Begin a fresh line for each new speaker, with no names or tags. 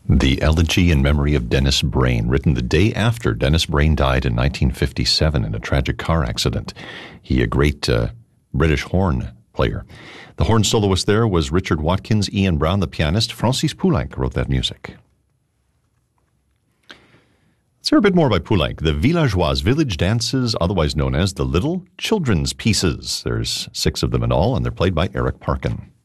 The Elegy in Memory of Dennis Brain, written the day after Dennis Brain died in 1957 in a tragic car accident. He, a great British horn player. The horn soloist there was Richard Watkins. Ian Brown, the pianist. Francis Poulenc wrote that music. Let's hear a bit more by Poulenc. The Villageoise, village dances, otherwise known as the Little Children's Pieces. There's 6 of them in all, and they're played by Eric Parkin.